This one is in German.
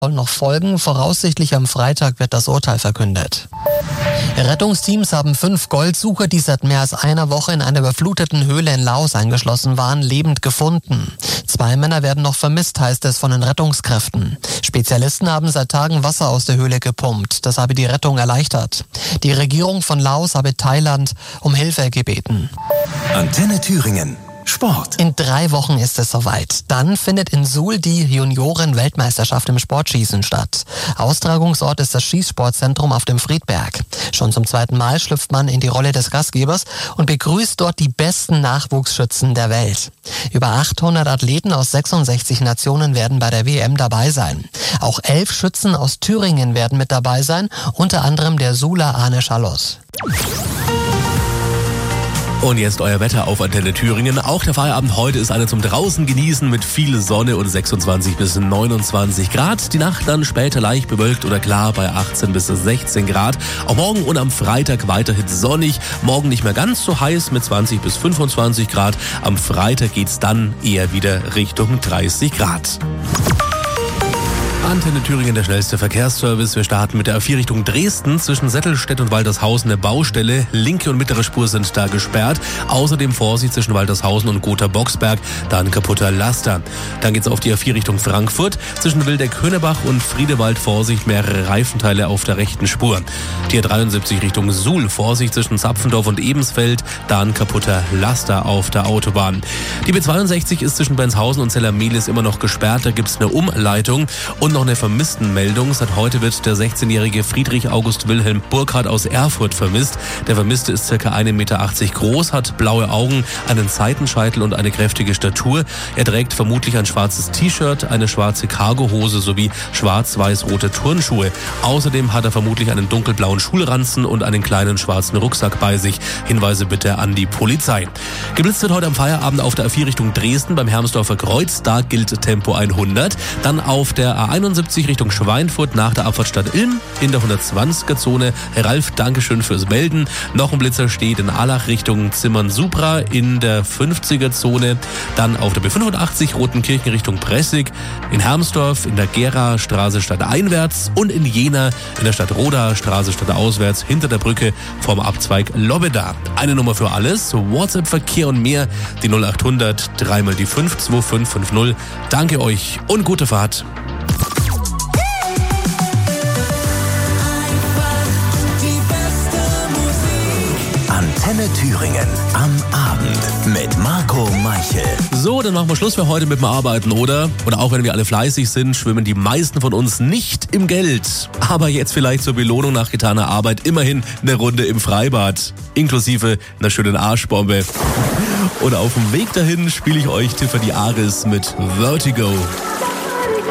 soll noch folgen. Voraussichtlich am Freitag wird das Urteil verkündet. Rettungsteams haben 5 Goldsucher, die seit mehr als einer Woche in einer überfluteten Höhle in Laos eingeschlossen waren, lebend gefunden. 2 Männer werden noch vermisst, heißt es von den Rettungskräften. Spezialisten haben seit Tagen Wasser aus der Höhle gepumpt. Das habe die Rettung erleichtert. Die Regierung von Laos habe Thailand um Hilfe gebeten. Antenne Thüringen. Sport. In 3 Wochen ist es soweit. Dann findet in Suhl die Junioren-Weltmeisterschaft im Sportschießen statt. Austragungsort ist das Schießsportzentrum auf dem Friedberg. Schon zum 2. Mal schlüpft man in die Rolle des Gastgebers und begrüßt dort die besten Nachwuchsschützen der Welt. Über 800 Athleten aus 66 Nationen werden bei der WM dabei sein. Auch 11 Schützen aus Thüringen werden mit dabei sein, unter anderem der Suhler Arne Schallos. Und jetzt euer Wetter auf Antenne Thüringen. Auch der Feierabend heute ist einer zum draußen genießen mit viel Sonne und 26 bis 29 Grad. Die Nacht dann später leicht bewölkt oder klar bei 18 bis 16 Grad. Auch morgen und am Freitag weiterhin sonnig. Morgen nicht mehr ganz so heiß mit 20 bis 25 Grad. Am Freitag geht's dann eher wieder Richtung 30 Grad. Antenne Thüringen, der schnellste Verkehrsservice. Wir starten mit der A4 Richtung Dresden. Zwischen Settelstedt und Waltershausen eine Baustelle. Linke und mittlere Spur sind da gesperrt. Außerdem Vorsicht zwischen Waltershausen und Gotha-Boxberg. Da ein kaputter Laster. Dann geht's auf die A4 Richtung Frankfurt. Zwischen Wildeck-Höhnebach und Friedewald Vorsicht. Mehrere Reifenteile auf der rechten Spur. Die A73 Richtung Suhl. Vorsicht zwischen Zapfendorf und Ebensfeld. Da ein kaputter Laster auf der Autobahn. Die B62 ist zwischen Benshausen und Zellermehlis immer noch gesperrt. Da gibt's eine Umleitung. Und noch eine Vermisstenmeldung. Seit heute wird der 16-jährige Friedrich August Wilhelm Burkhardt aus Erfurt vermisst. Der Vermisste ist ca. 1,80 Meter groß, hat blaue Augen, einen Seitenscheitel und eine kräftige Statur. Er trägt vermutlich ein schwarzes T-Shirt, eine schwarze Cargohose sowie schwarz-weiß-rote Turnschuhe. Außerdem hat er vermutlich einen dunkelblauen Schulranzen und einen kleinen schwarzen Rucksack bei sich. Hinweise bitte an die Polizei. Geblitzt wird heute am Feierabend auf der A4 Richtung Dresden beim Hermsdorfer Kreuz. Da gilt Tempo 100. Dann auf der A71 Richtung Schweinfurt nach der Abfahrtstadt Ilm in der 120er-Zone. Herr Ralf, Dankeschön fürs Melden. Noch ein Blitzer steht in Allach Richtung Zimmern-Supra in der 50er-Zone. Dann auf der B85 Rotenkirchen Richtung Pressig. In Hermsdorf in der Gera-Straße stadteinwärts und in Jena in der Stadt Roda Straße stadtauswärts hinter der Brücke vom Abzweig Lobbeda. Eine Nummer für alles. WhatsApp-Verkehr und mehr. Die 0800 3 mal die 52550. Danke euch und gute Fahrt. Antenne Thüringen am Abend mit Marco Meichel. So, dann machen wir Schluss für heute mit dem Arbeiten, oder? Und auch wenn wir alle fleißig sind, schwimmen die meisten von uns nicht im Geld. Aber jetzt vielleicht zur Belohnung nach getaner Arbeit immerhin eine Runde im Freibad. Inklusive einer schönen Arschbombe. Und auf dem Weg dahin spiele ich euch Tiffany Aris mit Vertigo.